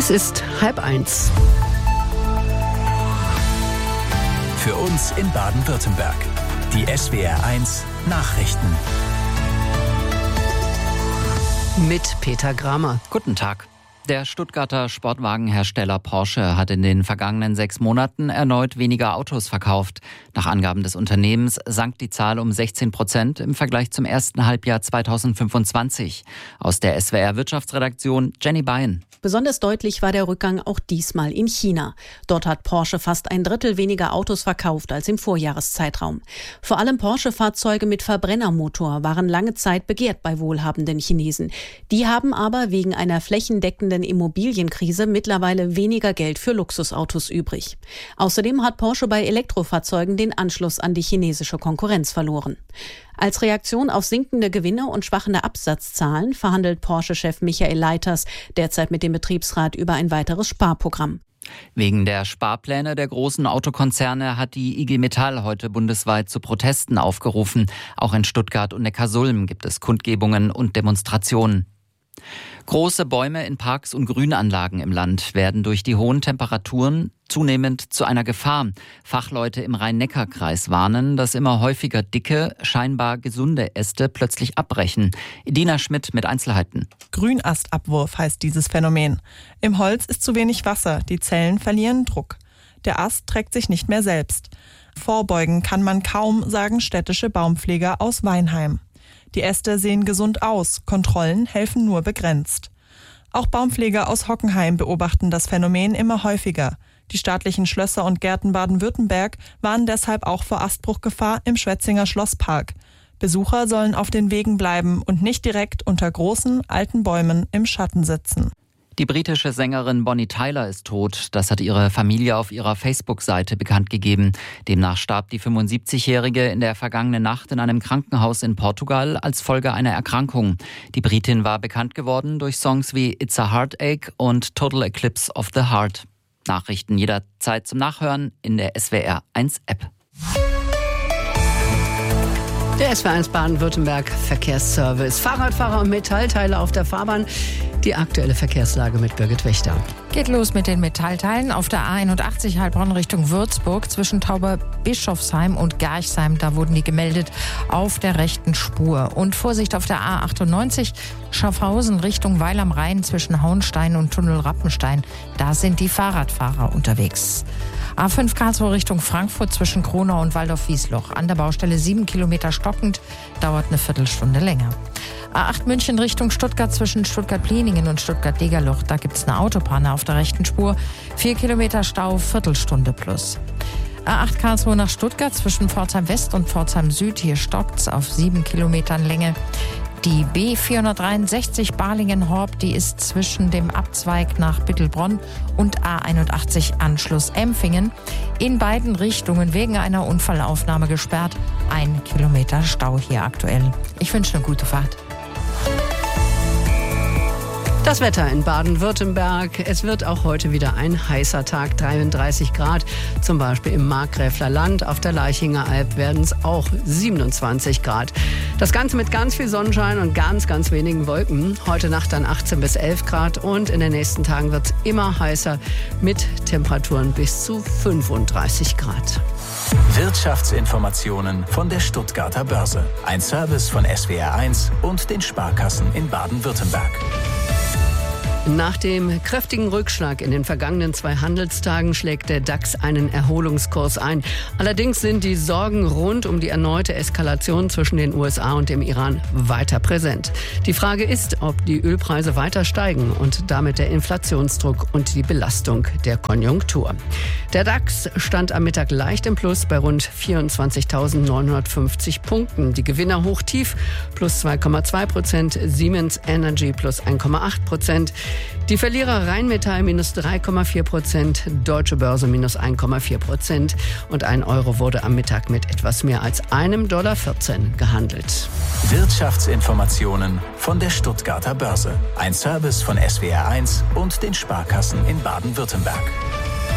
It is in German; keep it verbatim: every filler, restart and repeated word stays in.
Es ist halb eins. Für uns in Baden-Württemberg. Die S W R eins Nachrichten. Mit Peter Gramer. Guten Tag. Der Stuttgarter Sportwagenhersteller Porsche hat in den vergangenen sechs Monaten erneut weniger Autos verkauft. Nach Angaben des Unternehmens sank die Zahl um sechzehn Prozent im Vergleich zum ersten Halbjahr zweitausendfünfundzwanzig. Aus der S W R Wirtschaftsredaktion Jenny Beyen. Besonders deutlich war der Rückgang auch diesmal in China. Dort hat Porsche fast ein Drittel weniger Autos verkauft als im Vorjahreszeitraum. Vor allem Porsche-Fahrzeuge mit Verbrennermotor waren lange Zeit begehrt bei wohlhabenden Chinesen. Die haben aber wegen einer flächendeckenden Immobilienkrise mittlerweile weniger Geld für Luxusautos übrig. Außerdem hat Porsche bei Elektrofahrzeugen den Anschluss an die chinesische Konkurrenz verloren. Als Reaktion auf sinkende Gewinne und schwachende Absatzzahlen verhandelt Porsche-Chef Michael Leiters derzeit mit dem Betriebsrat über ein weiteres Sparprogramm. Wegen der Sparpläne der großen Autokonzerne hat die I G Metall heute bundesweit zu Protesten aufgerufen. Auch in Stuttgart und Neckarsulm gibt es Kundgebungen und Demonstrationen. Große Bäume in Parks und Grünanlagen im Land werden durch die hohen Temperaturen zunehmend zu einer Gefahr. Fachleute im Rhein-Neckar-Kreis warnen, dass immer häufiger dicke, scheinbar gesunde Äste plötzlich abbrechen. Edina Schmidt mit Einzelheiten. Grünastabwurf heißt dieses Phänomen. Im Holz ist zu wenig Wasser, die Zellen verlieren Druck. Der Ast trägt sich nicht mehr selbst. Vorbeugen kann man kaum, sagen städtische Baumpfleger aus Weinheim. Die Äste sehen gesund aus, Kontrollen helfen nur begrenzt. Auch Baumpfleger aus Hockenheim beobachten das Phänomen immer häufiger. Die staatlichen Schlösser und Gärten Baden-Württemberg warnen deshalb auch vor Astbruchgefahr im Schwetzinger Schlosspark. Besucher sollen auf den Wegen bleiben und nicht direkt unter großen, alten Bäumen im Schatten sitzen. Die britische Sängerin Bonnie Tyler ist tot. Das hat ihre Familie auf ihrer Facebook-Seite bekannt gegeben. Demnach starb die fünfundsiebzigjährige in der vergangenen Nacht in einem Krankenhaus in Portugal als Folge einer Erkrankung. Die Britin war bekannt geworden durch Songs wie It's a Heartache und Total Eclipse of the Heart. Nachrichten jederzeit zum Nachhören in der S W R eins App. Der S W R eins Baden-Württemberg Verkehrsservice. Fahrradfahrer und Metallteile auf der Fahrbahn. Die aktuelle Verkehrslage mit Birgit Wächter. Geht los mit den Metallteilen auf der A einundachtzig Heilbronn Richtung Würzburg zwischen Tauberbischofsheim und Garchsheim. Da wurden die gemeldet auf der rechten Spur. Und Vorsicht auf der A achtundneunzig Schaffhausen Richtung Weil am Rhein zwischen Hauenstein und Tunnel Rappenstein. Da sind die Fahrradfahrer unterwegs. A fünf Karlsruhe Richtung Frankfurt zwischen Kronau und Waldorf-Wiesloch. An der Baustelle sieben Kilometer stockend, dauert eine Viertelstunde länger. A acht München Richtung Stuttgart zwischen Stuttgart-Plieningen und Stuttgart-Degerloch. Da gibt es eine Autopanne auf der rechten Spur. Vier Kilometer Stau, Viertelstunde plus. A acht Karlsruhe nach Stuttgart zwischen Pforzheim West und Pforzheim Süd. Hier stockt's auf sieben Kilometern Länge. Die B vierhundertdreiundsechzig Balingen-Horb, die ist zwischen dem Abzweig nach Bittelbronn und A einundachtzig Anschluss Empfingen in beiden Richtungen wegen einer Unfallaufnahme gesperrt. Ein Kilometer Stau hier aktuell. Ich wünsche eine gute Fahrt. Das Wetter in Baden-Württemberg. Es wird auch heute wieder ein heißer Tag, dreiunddreißig Grad. Zum Beispiel im Markgräfler Land. Auf der Laichinger Alb werden es auch siebenundzwanzig Grad. Das Ganze mit ganz viel Sonnenschein und ganz, ganz wenigen Wolken. Heute Nacht dann achtzehn bis elf Grad und in den nächsten Tagen wird es immer heißer mit Temperaturen bis zu fünfunddreißig Grad. Wirtschaftsinformationen von der Stuttgarter Börse. Ein Service von S W R eins und den Sparkassen in Baden-Württemberg. Nach dem kräftigen Rückschlag in den vergangenen zwei Handelstagen schlägt der DAX einen Erholungskurs ein. Allerdings sind die Sorgen rund um die erneute Eskalation zwischen den U S A und dem Iran weiter präsent. Die Frage ist, ob die Ölpreise weiter steigen und damit der Inflationsdruck und die Belastung der Konjunktur. Der DAX stand am Mittag leicht im Plus bei rund vierundzwanzigtausendneunhundertfünfzig Punkten. Die Gewinner hoch tief plus zwei Komma zwei Prozent, Siemens Energy plus ein Komma acht Prozent. Die Verlierer Rheinmetall minus drei Komma vier Prozent, Deutsche Börse minus ein Komma vier Prozent und ein Euro wurde am Mittag mit etwas mehr als einem Dollar vierzehn gehandelt. Wirtschaftsinformationen von der Stuttgarter Börse. Ein Service von S W R eins und den Sparkassen in Baden-Württemberg.